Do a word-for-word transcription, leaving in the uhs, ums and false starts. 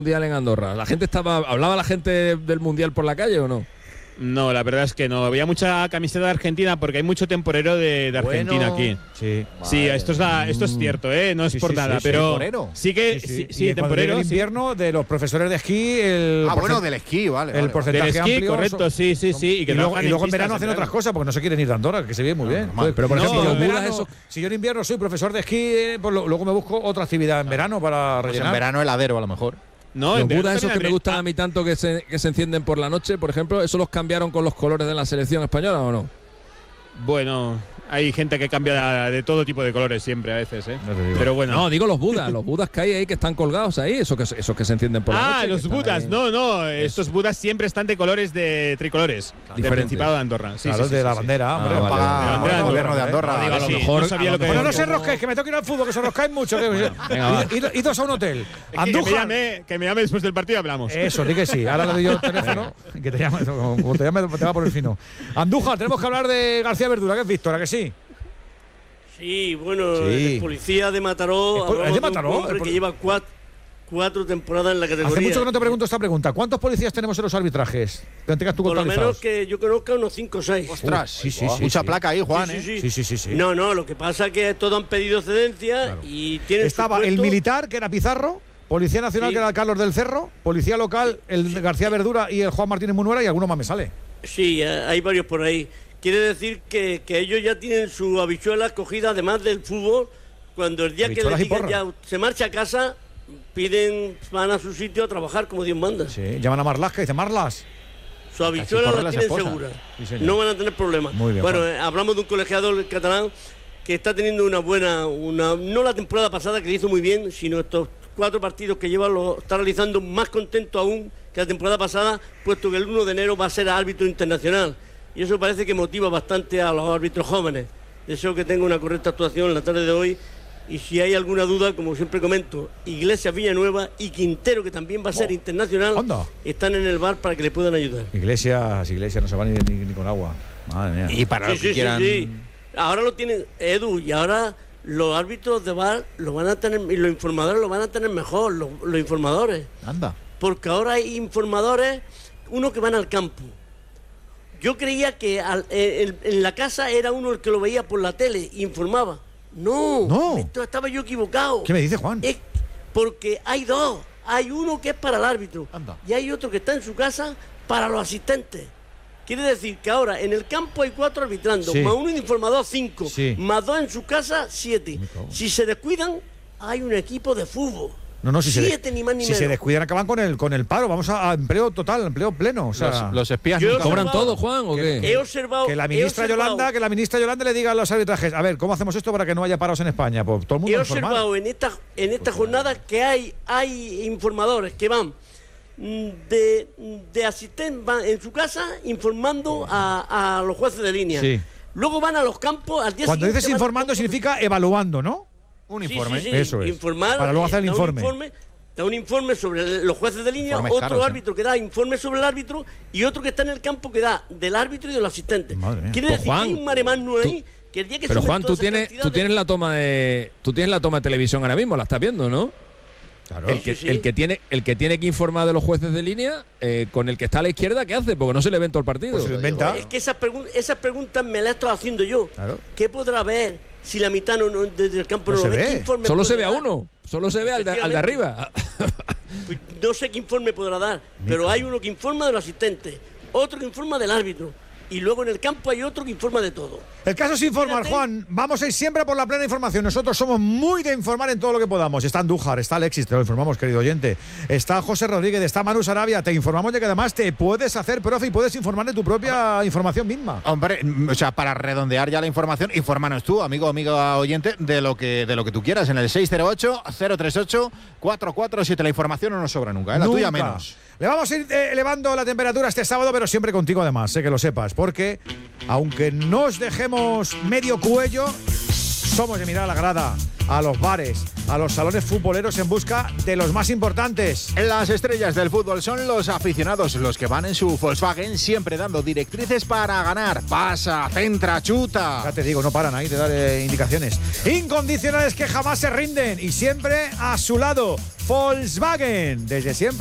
Mundial en Andorra. ¿La gente estaba, hablaba la gente del Mundial por la calle o no? No, la verdad es que no. Había mucha camiseta de Argentina porque hay mucho temporero de, de Argentina bueno, aquí. Sí, sí, esto es la, esto es cierto, ¿eh? No es sí, por sí, nada, sí, pero temporero. sí que sí, sí, sí. sí, y temporero. el invierno de los profesores de esquí, el ah, bueno, porcent- del esquí, vale. el vale, porcentaje Del esquí, amplio, correcto, son- sí, sí, sí. Y, que y luego, trabajan y luego en pistas verano hacen en otras verano. cosas porque no se quieren ir de Andorra, que se ve muy bien. normal. Pero por No, ejemplo, los en budas verano, esos- si yo en invierno soy profesor de esquí, eh, pues lo- luego me busco otra actividad en verano para Pues rellenar. en verano heladero, a lo mejor. No, Los en verano budas esos que también me hay- gustan a mí tanto que se, que se encienden por la noche, por ejemplo, ¿eso los cambiaron con los colores de la selección española o no? Bueno, hay gente que cambia de todo tipo de colores siempre a veces, ¿eh? No te digo. Pero bueno. No, digo los budas, los budas que hay ahí que están colgados ahí, esos que, esos que se encienden por la noche. Ah, que los están budas, ahí. no, no, estos budas siempre están de colores de tricolores, del Diferentes. Principado de Andorra. Sí, Claro, sí, sí, de la sí, bandera, hombre. Ah, vale, Paga vale. el Bandera gobierno de de Andorra. No, digo, a lo Sí, mejor no sabía a lo lo que Bueno, no mejor se como- enrosquéis, que me tengo que ir al fútbol, que se enroscáis mucho. Que, Venga, va. id- idos a un hotel. Que me, Andújar. llame, que me llame después del partido y hablamos. Eso, di que sí. Ahora le doy yo el teléfono. Que te llame, como te llame, te va por el fino. Andújar, tenemos que hablar de García Verdura, que es Víctor, ¿a que sí? Sí, bueno, Sí. el policía de Mataró. ¿Es po- hablamos es de un Mataró? hombre El pol- que lleva cuatro, cuatro temporadas en la categoría. Hace mucho que no te pregunto esta pregunta. ¿Cuántos policías tenemos en los arbitrajes? Que tengas tú Por lo contabilizados. menos que yo conozca unos cinco o seis. Ostras, sí, sí, sí, mucha sí. placa ahí, Juan, Sí, ¿eh? sí, Sí, sí, sí, sí. No, no, lo que pasa es que todos han pedido excedencia Claro. y tienen Estaba su el puesto. militar, que era Pizarro, Policía Nacional, Sí. que era Carlos del Cerro, Policía Local, el García Verdura y el Juan Martínez Munuera, y alguno más me sale. Sí, eh, hay varios por ahí. Quiere decir que, que ellos ya tienen su habichuela cogida, además del fútbol. Cuando el día que Habichuelas les y digan porras. ya se marcha a casa, piden, van a su sitio a trabajar como Dios manda. Sí, llaman a Marlas, que dice Marlas. Su habichuelas Cachiporra las las tienen esposas. seguras. Sí, señor. No van a tener problemas. Muy bien, bueno, Juan. eh, hablamos de un colegiado catalán que está teniendo una buena, una no la temporada pasada que le hizo muy bien, sino estos cuatro partidos que lleva lo está realizando más contento aún que la temporada pasada, puesto que el uno de enero va a ser árbitro internacional. Y eso parece que motiva bastante a los árbitros jóvenes. Deseo que tenga una correcta actuación en la tarde de hoy. Y si hay alguna duda, como siempre comento, Iglesias Villanueva y Quintero, que también va a ser Oh, internacional, anda. están en el bar para que le puedan ayudar. Iglesias, Iglesias, no se va ni, ni- ni con agua. Madre mía. Y para Sí, los que sí, sí, quieran. sí. Ahora lo tienen, Edu, y ahora los árbitros de bar lo van a tener, y los informadores lo van a tener mejor, los, los informadores. Anda. Porque ahora hay informadores, uno que van al campo. Yo creía que al- eh, el- en la casa era uno el que lo veía por la tele, informaba. No, No. esto estaba yo equivocado. ¿Qué me dice Juan? Es porque hay dos. Hay uno que es para el árbitro Anda. y hay otro que está en su casa para los asistentes. Quiere decir que ahora en el campo hay cuatro arbitrando, Sí. más uno informador, cinco, Sí. más dos en su casa, siete. Me cago. Si se descuidan, hay un equipo de fútbol. No, no, si, se, siete, ni más ni si menos. se descuidan acaban con el, con el paro. Vamos a, a empleo total, empleo pleno. O sea, Los, los espías Yo- nunca ¿Cobran observado- todo, Juan, o He qué? observado. que la he ministra observado- Yolanda, que la ministra Yolanda le diga a los arbitrajes, a ver, ¿cómo hacemos esto para que no haya paros en España? Pues todo el mundo He informal. observado en esta, en esta jornada que hay, hay informadores que van mm, de, de asistente, van en su casa informando a, a los jueces de línea. Sí. Luego van a los campos al día Cuando siguiente. dices van- informando significa evaluando, ¿no? Un Sí, sí, informe. sí, Eso es. Informar, Para luego hacer el da un informe. informe. Da un informe sobre el- los jueces de línea, Informes otro caros, ¿eh? árbitro que da informe sobre el árbitro y otro que está en el campo que da del árbitro y de los asistentes. Madre mía. Quiere Pues, decir Juan, que hay un maremano ahí que el día que Pero sumen Juan, tú todas esas tienes, tú cantidades- tienes la toma de, tú tienes la toma de televisión ahora mismo, la estás viendo, ¿no? Claro. El que, Sí, sí. el que tiene, el que tiene que informar de los jueces de línea, eh, con el que está a la izquierda, ¿qué hace? Porque no se le ve en todo el partido. Pues se lo inventa. Es que esas, pregun- esas preguntas me las he estado haciendo yo. Claro. ¿Qué podrá ver si la mitad no, no- desde el campo No no, se lo ve? ve. ¿Qué informe Solo se puede ve a dar? uno, solo se ve al de, al de arriba. Pues no sé qué informe podrá dar, pero hay uno que informa de los asistentes, otro que informa del árbitro, y luego en el campo hay otro que informa de todo. El caso es informar, Fíjate. Juan. Vamos a ir siempre por la plena información. Nosotros somos muy de informar en todo lo que podamos. Está Andújar, está Alexis, te lo informamos, querido oyente. Está José Rodríguez, está Manu Sarabia. Te informamos de que además te puedes hacer profe y puedes informar de tu propia información misma. Hombre, mm, o sea, para redondear ya la información, infórmanos tú, amigo o amiga oyente, de lo que de lo que tú quieras en el seis cero ocho, cero tres ocho, cuatro cuatro siete. La información no nos sobra nunca, ¿eh? La tuya Nunca. menos. Le vamos a ir eh, elevando la temperatura este sábado, pero siempre contigo además, sé que lo sepas, porque aunque nos dejemos medio cuello, somos de mirar a la grada, a los bares, a los salones futboleros en busca de los más importantes. Las estrellas del fútbol son los aficionados, los que van en su Volkswagen siempre dando directrices para ganar. Pasa, centra, chuta. Ya te digo, no paran ahí de dar eh, indicaciones. Incondicionales que jamás se rinden y siempre a su lado. Volkswagen, desde siempre.